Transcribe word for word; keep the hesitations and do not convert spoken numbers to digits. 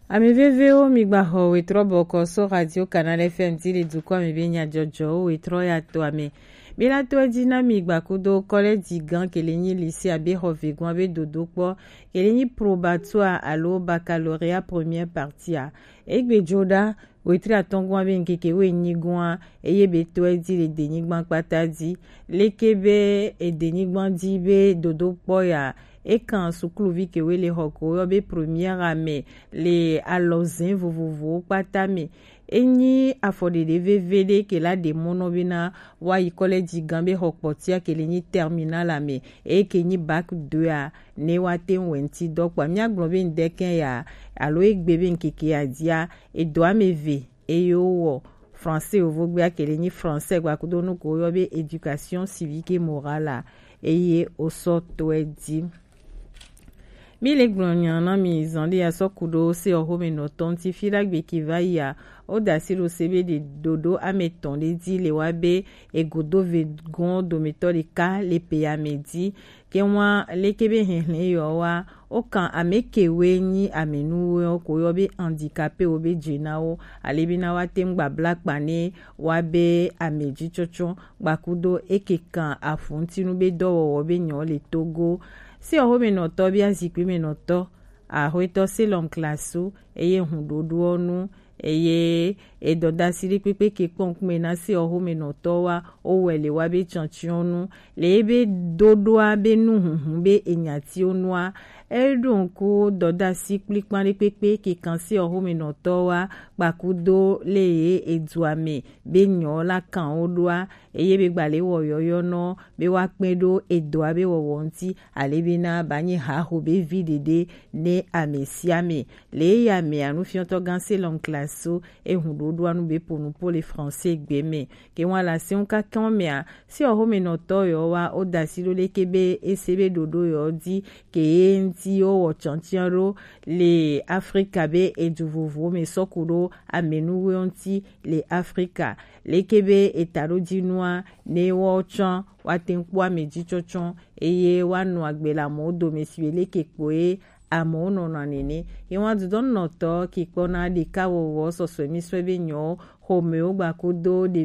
Ameveveo migbaho wetro boko so radio Canal F M ti le dukwa mebenya jojo wetro ya to ame bila to dina migbakudo kole digan kelenyi lycée abe hovegwan be dodokpo kelenyi probatoire alo baccalauréat première partie a egbe joda wetri atongwa be nkeke we nyigwan eye be to edi le denigban patadi lekebe e denigban di be dodokpo ya et quand sukuluvi ke wele hoko yo be première ame le alozin vovovo patame enyi afode de vevede ke la de monobina wa ikole digambe hokpotia ke le ni terminal ame e ke ni bac deux a ne wate wenti dokwa mi aglobe ndeken ya alo egbebe nkeke ya dia e do ameve e yo wo français ovogbe akele ni français gwa kudonu ko yo be éducation civique et morale eye osoto edi mi le glonyana mi zandi ya sokudo se ohome no tonti filagbe kivaya odasiro sebe de dodo ameton de di le wabe e godo vegon do metode ka le peyamedi kenwa lekebe henle yo wa okan amekewe ni amenuwe ko yo be handicapé obe jenao alebina wa temgba black pane wabe ameji chocho bakudo ekekan afuntinu be dowo obe nyon le Togo si oho menoto bia zikwi menoto ahoito selon klasu eye hundodo onu eye edoda siri pepe ke konkme na si oho menoto wa owele wa be chanchionu lebe dodoa be nuhunhun be enyati onua edonko doda si klikpani pepe ke kansi oho menoto wa bakudo leye eduame be nyola kan odua eye be gbale wo yoyo no be wa pedo edoa be wo wonti alebina banye ha ho be videde ne amesiame le ya me anu fionto ganse long classo e hundodo anu be ponu pour les français gbeme ke wala se on ka kan me a si oho menoto yo wa odasilo lekebe esebe dodo yo di ke enti o wo chantiaro le Africa be eduvovo me sokudo amenu wonti le Africa lekebe etaro dinwa ne wo chan watenkwa meji chochon eye wanu agbela mo do mesiele kepoe amo no na nene iwan dudon noto kikona de kawo wo so so mi swebe nyo home ogba kodo de